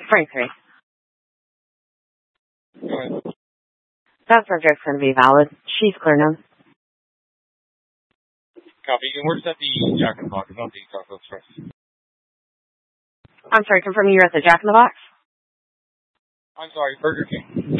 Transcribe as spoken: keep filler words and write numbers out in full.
Frank three. Go ahead. That subject's going to be valid. She's clear now. Copy. And where's at the Jack in the Box, not the Taco Express? I'm sorry, confirming you're at the Jack in the Box? I'm sorry, Burger King.